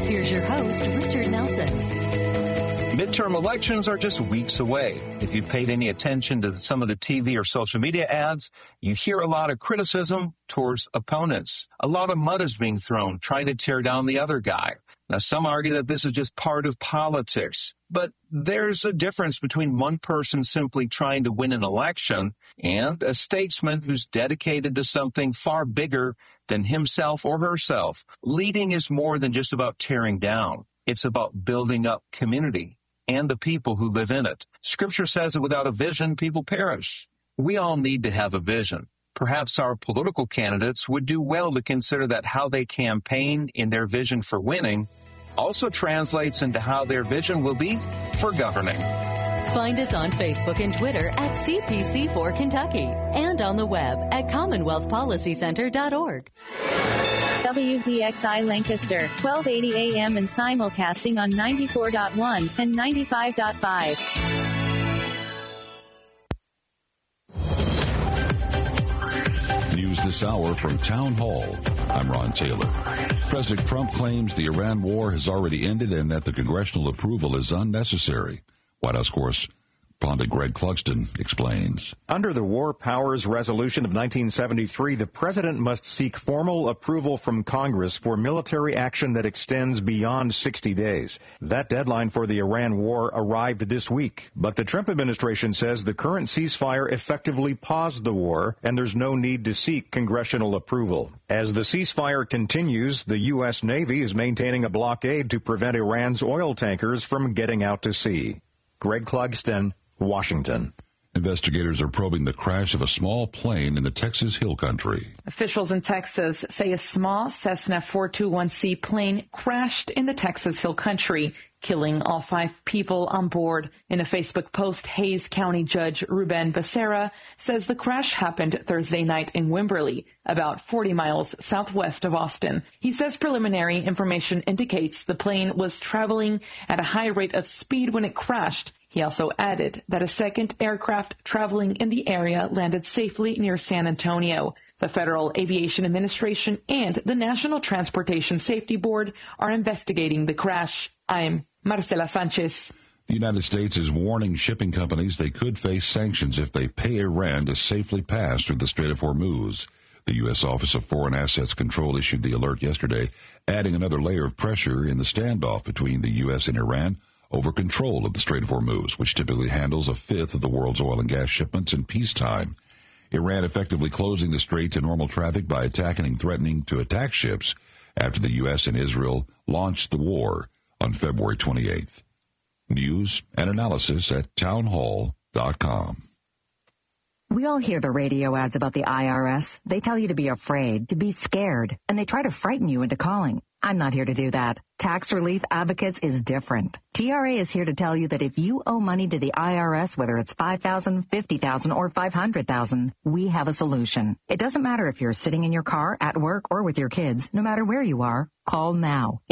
Here's your host, Richard Nelson. Midterm elections are just weeks away. If you've paid any attention to some of the TV or social media ads, you hear a lot of criticism towards opponents. A lot of mud is being thrown, trying to tear down the other guy. Now, some argue that this is just part of politics, but there's a difference between one person simply trying to win an election and a statesman who's dedicated to something far bigger than himself or herself. Leading is more than just about tearing down. It's about building up community and the people who live in it. Scripture says that without a vision, people perish. We all need to have a vision. Perhaps our political candidates would do well to consider that how they campaign in their vision for winning also translates into how their vision will be for governing. Find us on Facebook and Twitter at CPC4 Kentucky and on the web at CommonwealthPolicyCenter.org. WZXI Lancaster, 1280 AM and simulcasting on 94.1 and 95.5. News this hour from Town Hall. I'm Ron Taylor. President Trump claims the Iran war has already ended and that the congressional approval is unnecessary. White House correspondent Greg Clugston explains. Under the War Powers Resolution of 1973, the president must seek formal approval from Congress for military action that extends beyond 60 days. That deadline for the Iran war arrived this week, but the Trump administration says the current ceasefire effectively paused the war and there's no need to seek congressional approval. As the ceasefire continues, the U.S. Navy is maintaining a blockade to prevent Iran's oil tankers from getting out to sea. Greg Clugston, Washington. Investigators are probing the crash of a small plane in the Texas Hill Country. Officials in Texas say a small Cessna 421C plane crashed in the Texas Hill Country, killing all 5 people on board. In a Facebook post, Hays County Judge Ruben Becerra says the crash happened Thursday night in Wimberley, about 40 miles southwest of Austin. He says preliminary information indicates the plane was traveling at a high rate of speed when it crashed. He also added that a second aircraft traveling in the area landed safely near San Antonio. The Federal Aviation Administration and the National Transportation Safety Board are investigating the crash. I'm Marcela Sanchez. The United States is warning shipping companies they could face sanctions if they pay Iran to safely pass through the Strait of Hormuz. The U.S. Office of Foreign Assets Control issued the alert yesterday, adding another layer of pressure in the standoff between the U.S. and Iran over control of the Strait of Hormuz, which typically handles a fifth of the world's oil and gas shipments in peacetime. Iran effectively closing the strait to normal traffic by attacking and threatening to attack ships after the U.S. and Israel launched the war on February 28th. News and analysis at townhall.com. We all hear the radio ads about the IRS. They tell you to be afraid, to be scared, and they try to frighten you into calling. I'm not here to do that. Tax Relief Advocates is different. TRA is here to tell you that if you owe money to the IRS, whether it's $5,000, $50,000, or $500,000, we have a solution. It doesn't matter if you're sitting in your car, at work, or with your kids. No matter where you are, call now.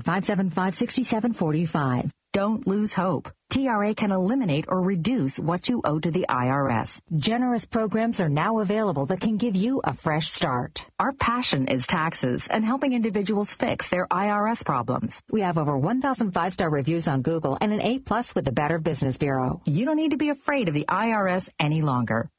800-575-6745. Don't lose hope. TRA can eliminate or reduce what you owe to the IRS. Generous programs are now available that can give you a fresh start. Our passion is taxes and helping individuals fix their IRS problems. We have over 1,000 5-star reviews on Google and an A+ with the Better Business Bureau. You don't need to be afraid of the IRS any longer.